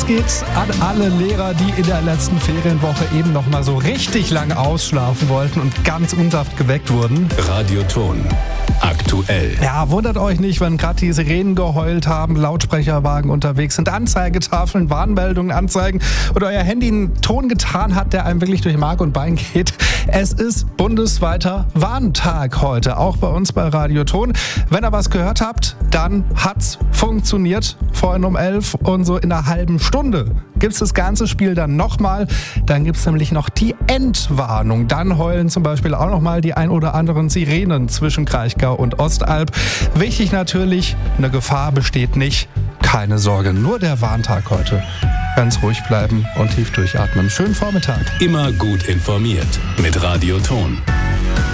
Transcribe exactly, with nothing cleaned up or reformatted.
geht an alle Lehrer, die in der letzten Ferienwoche eben noch mal so richtig lang ausschlafen wollten und ganz unsanft geweckt wurden. Radioton. Aktuell. Ja, wundert euch nicht, wenn gerade die Sirenen geheult haben, Lautsprecherwagen unterwegs sind, Anzeigetafeln, Warnmeldungen anzeigen oder euer Handy einen Ton getan hat, der einem wirklich durch Mark und Bein geht. Es ist bundesweiter Warntag heute, auch bei uns bei Radioton. Wenn ihr was gehört habt, dann hat's funktioniert. Vorhin um elf und so in einer halben Stunde gibt's das ganze Spiel dann nochmal. Dann gibt's nämlich noch die Endwarnung. Dann heulen zum Beispiel auch nochmal die ein oder anderen Sirenen zwischen Kraichgau und Ostalb. Wichtig natürlich, eine Gefahr besteht nicht. Keine Sorge, nur der Warntag heute. Ganz ruhig bleiben und tief durchatmen. Schönen Vormittag. Immer gut informiert mit Radioton.